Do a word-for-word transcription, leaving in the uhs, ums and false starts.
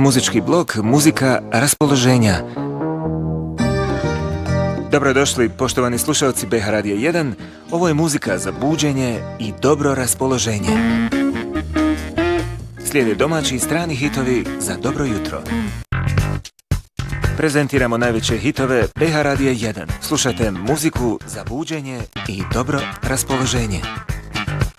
muzički blok Muzika raspoloženja. Dobrodošli poštovani slušalci B H Radija jedan. Ovo je muzika za buđenje i dobro raspoloženje. Slijede domaći i strani hitovi za dobro jutro. Prezentiramo najveće hitove B H Radija jedan. Slušajte muziku za buđenje i dobro raspoloženje.